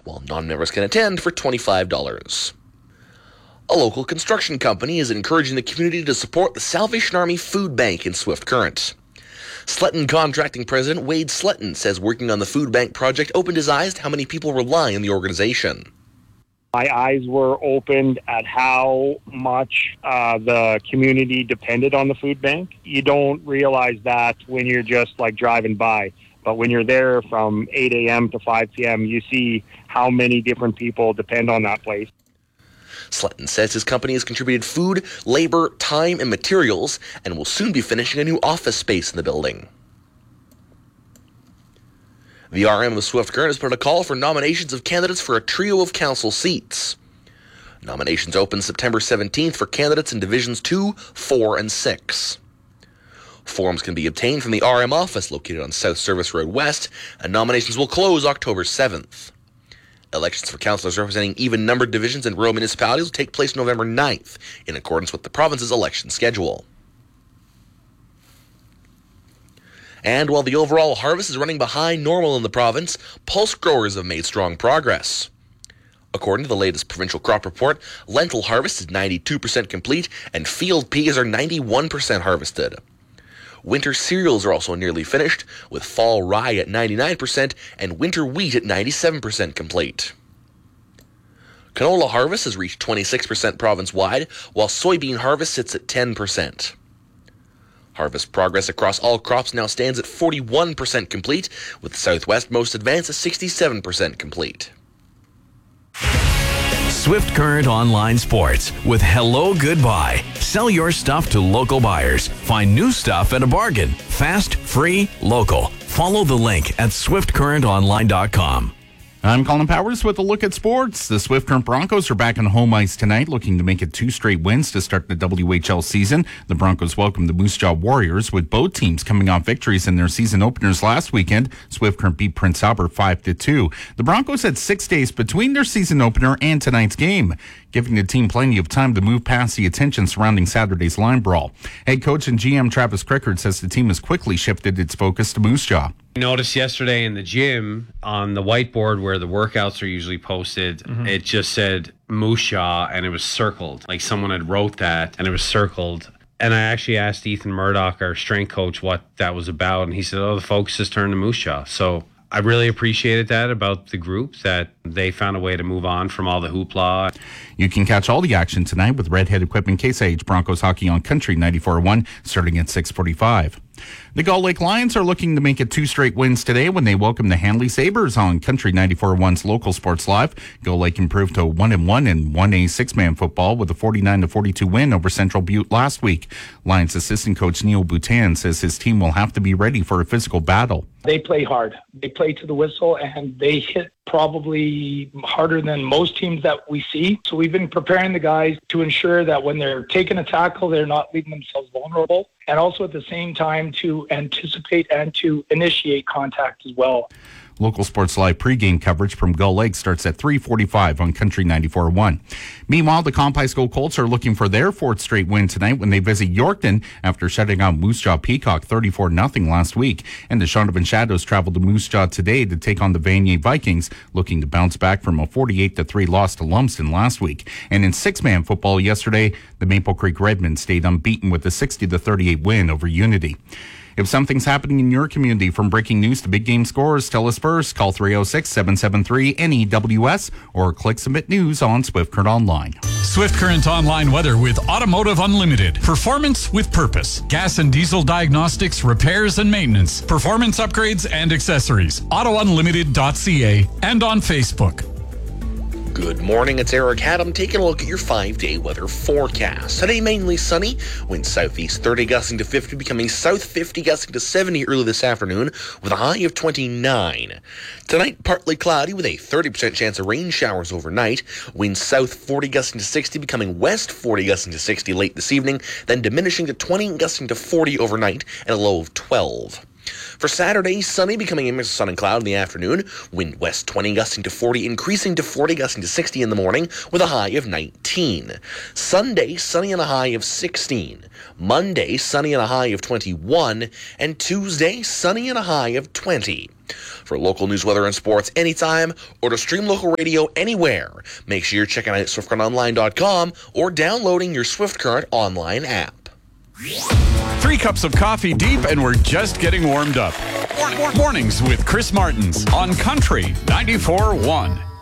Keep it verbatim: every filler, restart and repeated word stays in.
while non-members can attend for twenty-five dollars. A local construction company is encouraging the community to support the Salvation Army Food Bank in Swift Current. Sletton Contracting President Wade Sletton says working on the food bank project opened his eyes to how many people rely on the organization. My eyes were opened at how much uh, the community depended on the food bank. You don't realize that when you're just like driving by. But when you're there from eight a.m. to five p.m., you see how many different people depend on that place. Sletton says his company has contributed food, labor, time, and materials and will soon be finishing a new office space in the building. The R M of Swift Current has put a call for nominations of candidates for a trio of council seats. Nominations open September seventeenth for candidates in Divisions two, four, and six. Forms can be obtained from the R M office located on South Service Road West, and nominations will close October seventh. Elections for councillors representing even-numbered divisions in rural municipalities will take place November ninth, in accordance with the province's election schedule. And while the overall harvest is running behind normal in the province, pulse growers have made strong progress. According to the latest provincial crop report, lentil harvest is ninety-two percent complete and field peas are ninety-one percent harvested. Winter cereals are also nearly finished, with fall rye at ninety-nine percent and winter wheat at ninety-seven percent complete. Canola harvest has reached twenty-six percent province-wide, while soybean harvest sits at ten percent. Harvest progress across all crops now stands at forty-one percent complete, with the Southwest most advanced at sixty-seven percent complete. Swift Current Online Sports with Hello Goodbye. Sell your stuff to local buyers. Find new stuff at a bargain. Fast, free, local. Follow the link at swift current online dot com. I'm Colin Powers with a look at sports. The Swift Current Broncos are back on home ice tonight, looking to make it two straight wins to start the W H L season. The Broncos welcome the Moose Jaw Warriors, with both teams coming off victories in their season openers last weekend. Swift Current beat Prince Albert five to two. The Broncos had six days between their season opener and tonight's game, giving the team plenty of time to move past the attention surrounding Saturday's line brawl. Head coach and G M Travis Crickard says the team has quickly shifted its focus to Moose Jaw. I noticed yesterday in the gym on the whiteboard where the workouts are usually posted, mm-hmm. it just said Moose Jaw and it was circled. Like someone had wrote that and it was circled. And I actually asked Ethan Murdoch, our strength coach, what that was about. And he said, oh, the focus has turned to Moose Jaw. So I really appreciated that about the group, that they found a way to move on from all the hoopla. You can catch all the action tonight with Redhead Equipment Case I H Broncos hockey on Country ninety-four point one starting at six forty-five. The Gull Lake Lions are looking to make it two straight wins today when they welcome the Handley Sabres on Country ninety-four point one's Local Sports Live. Gull Lake improved to one and one in one A six-man football with a forty-nine to forty-two win over Central Butte last week. Lions assistant coach Neil Boutin says his team will have to be ready for a physical battle. They play hard. They play to the whistle, and they hit probably harder than most teams that we see. So we've been preparing the guys to ensure that when they're taking a tackle, they're not leaving themselves vulnerable, and also at the same time to anticipate and to initiate contact as well. Local Sports Live pregame coverage from Gull Lake starts at three forty-five on Country ninety-four point one. Meanwhile, the Comp High School Colts are looking for their fourth straight win tonight when they visit Yorkton after shutting out Moose Jaw Peacock thirty-four nothing last week. And the Shaunavon Shadows travel to Moose Jaw today to take on the Vanier Vikings, looking to bounce back from a forty-eight to three loss to Lumsden last week. And in six-man football yesterday, the Maple Creek Redmen stayed unbeaten with a sixty to thirty-eight win over Unity. If something's happening in your community, from breaking news to big game scores, tell us first. Call three oh six, seven seven three, N E W S or click Submit News on Swift Current Online. Swift Current Online weather with Automotive Unlimited. Performance with purpose. Gas and diesel diagnostics, repairs and maintenance, performance upgrades and accessories. auto unlimited dot c a and on Facebook. Good morning, it's Eric Haddam taking a look at your five-day weather forecast. Today, mainly sunny, winds southeast thirty gusting to fifty, becoming south fifty gusting to seventy early this afternoon with a high of twenty-nine. Tonight, partly cloudy with a thirty percent chance of rain showers overnight. Winds south forty gusting to sixty, becoming west forty gusting to sixty late this evening, then diminishing to twenty gusting to forty overnight and a low of twelve. For Saturday, sunny, becoming a mix of sun and cloud in the afternoon. Wind west twenty, gusting to forty, increasing to forty, gusting to sixty in the morning, with a high of nineteen. Sunday, sunny and a high of sixteen. Monday, sunny and a high of twenty-one. And Tuesday, sunny and a high of twenty. For local news, weather, and sports anytime, or to stream local radio anywhere, make sure you're checking out swift current online dot com or downloading your Swift Current online app. Three cups of coffee deep, and we're just getting warmed up. Mornings with Chris Martins on Country ninety-four point one.